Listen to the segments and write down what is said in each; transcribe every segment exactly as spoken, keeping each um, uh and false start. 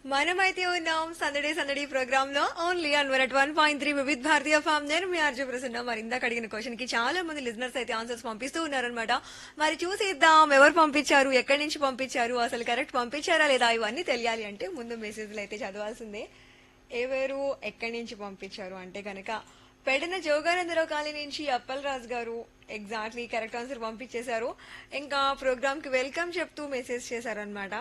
మనమైతే ఉన్నాం సందడే సందడి ప్రోగ్రామ్ లో only an one one point three వివిధ భారతీయ ఫామ్. నేను మీ ఆర్జు ప్రసన్న. మరి ఇందాక అడిగిన క్వశ్చన్ కి చాలా మంది లిజనర్స్ అయితే ఆన్సర్స్ పంపిస్తూ ఉన్నారనమాట. మరి చూసేద్దాం ఎవరు పంపించారు, ఎక్కడి నుంచి పంపించారు, అసలు కరెక్ట్ పంపించారా లేదా ఇవన్నీ తెలియాలి అంటే ముందు మెసేజ్లు అయితే చదవాల్సిందే. ఎవరు ఎక్కడి నుంచి పంపించారు అంటే కనుక పెడన జోగానందరావు కాలనీ నుంచి అప్పల్ రాజ్ గారు ఎగ్జాక్ట్లీ కరెక్ట్ ఆన్సర్ పంపించేశారు. ఇంకా ప్రోగ్రామ్ కి వెల్కమ్ చెప్తూ మెసేజ్ చేశారనమాట.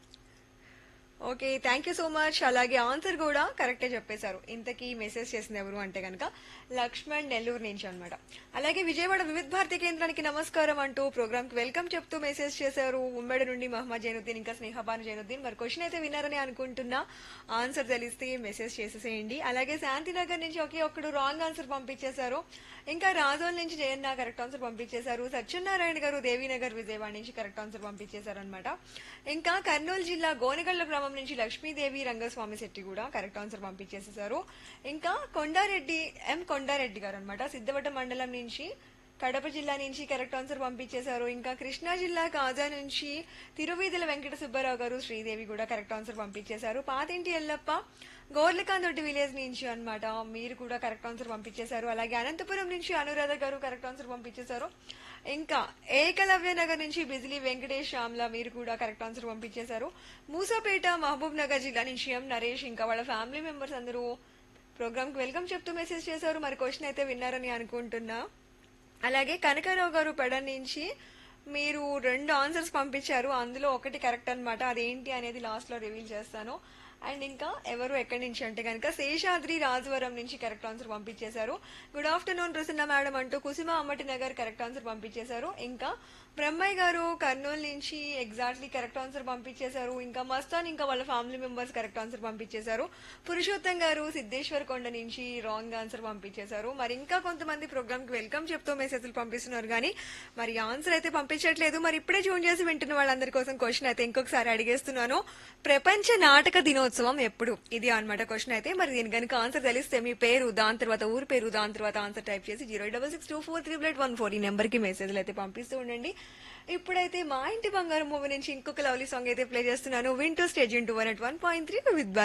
Okay, thank you so much. అలాగే ఆన్సర్ కూడా కరెక్టే చెప్పేశారు. ఇంతకీ మెసేజ్ చేసింది ఎవరు అంటే కనుక లక్ష్మణ్ నెల్లూరు నుంచి అనమాట. అలాగే విజయవాడ వివిధ భారతి కేంద్రానికి నమస్కారం అంటూ ప్రోగ్రామ్ కి వెల్కమ్ చెప్తూ మెసేజ్ చేశారు ఉమ్మడి నుండి మహమ్మద్ జైనుద్దీన్ ఇంకా స్నేహబాను జైనుద్దీన్. మరి క్వశ్చన్ అయితే విన్నారని అనుకుంటున్నా. ఆన్సర్ తెలిస్తే మెసేజ్ చేసేసేయండి. అలాగే శాంతినగర్ నుంచి ఒకే ఒక్కడు రాంగ్ ఆన్సర్ పంపించేశారు. ఇంకా రాజోల్ నుంచి జయన్న కరెక్ట్ ఆన్సర్ పంపించేశారు. సత్యనారాయణ గారు దేవీనగర్ విజయవాడ నుంచి కరెక్ట్ ఆన్సర్ పంపించేశారు అనమాట. ఇంకా కర్నూలు జిల్లా గోనెగళ్ల గ్రామం నుంచి లక్ష్మీదేవి రంగస్వామి శెట్టి కూడా కరెక్ట్ ఆన్సర్ పంపించేసేశారు. ఇంకా కొండారెడ్డి ఎం కొండారెడ్డి గారు అనమాట సిద్ధవట మండలం నుంచి కడప జిల్లా నుంచి కరెక్ట్ ఆన్సర్ పంపించేశారు. ఇంకా కృష్ణా జిల్లా కాజా నుంచి తిరువీధుల వెంకట సుబ్బారావు గారు శ్రీదేవి కూడా కరెక్ట్ ఆన్సర్ పంపించేశారు. పాతింటి ఎల్లప్ప గోర్లకాందొడ్డి విలేజ్ నుంచి అన్నమాట మీరు కూడా కరెక్ట్ ఆన్సర్ పంపించేశారు. అలాగే అనంతపురం నుంచి అనురాధ గారు కరెక్ట్ ఆన్సర్ పంపించేశారు. ఇంకా ఏకలవ్య నగర్ నుంచి బిజిలీ వెంకటేష్ శ్యామ్ల మీరు కూడా కరెక్ట్ ఆన్సర్ పంపించేశారు. మూసాపేట మహబూబ్ నగర్ జిల్లా నుంచి ఎం నరేష్ ఇంకా వాళ్ళ ఫ్యామిలీ మెంబర్స్ అందరూ ప్రోగ్రామ్ కి వెల్కమ్ చెప్తూ మెసేజ్ చేశారు. మరి క్వశ్చన్ అయితే విన్నారని అనుకుంటున్నా. అలాగే కనకారావు గారు పెడన్ నుంచి మీరు రెండు ఆన్సర్స్ పంపించారు. అందులో ఒకటి కరెక్ట్ అనమాట. అదేంటి అనేది లాస్ట్ లో రివీల్ చేస్తాను. అండ్ ఇంకా ఎవరు ఎక్కడి నుంచి అంటే కనుక శేషాద్రి రాజవరం నుంచి కరెక్ట్ ఆన్సర్ పంపించేశారు. గుడ్ ఆఫ్టర్నూన్ ప్రసన్న మేడం అంటూ కుసుమ అమ్మటి నగర్ కరెక్ట్ ఆన్సర్ పంపించేశారు. ఇంకా బ్రహ్మయ్య గారు కర్నూలు నుంచి ఎగ్జాక్ట్లీ కరెక్ట్ ఆన్సర్ పంపించేశారు. ఇంకా మస్తాన్ ఇంకా వాళ్ళ ఫ్యామిలీ మెంబర్స్ కరెక్ట్ ఆన్సర్ పంపించేశారు. పురుషోత్తం గారు సిద్ధేశ్వర్ కొండ నుంచి రాంగ్ ఆన్సర్ పంపించేశారు. మరి ఇంకా కొంతమంది ప్రోగ్రామ్ కి వెల్కమ్ చెప్తూ మెసేజ్లు పంపిస్తున్నారు కానీ మరి ఆన్సర్ అయితే పంపించట్లేదు. మరి ఇప్పుడే ట్యూన్ చేసి వింటున్న వాళ్ళందరి కోసం క్వశ్చన్ అయితే ఇంకొకసారి అడిగేస్తున్నాను. ప్రపంచ నాటక దినోత్సవం ఎప్పుడు? ఇది అనమాట క్వశ్చన్ అయితే. మరి దీని కనుక ఆన్సర్ తెలిస్తే మీ పేరు, దాని తర్వాత ఊరి పేరు, దాని తర్వాత ఆన్సర్ టైప్ చేసి zero double six two four three eight one four ఈ నెంబర్ కి మెసేజ్లు అయితే పంపిస్తూ ఉండండి. ఇప్పుడైతే మా ఇంటి బంగారం మూవీ నుంచి ఇంకొక లవ్లీ సాంగ్ అయితే ప్లే చేస్తున్నాను. వింటూ stage into one at one point three with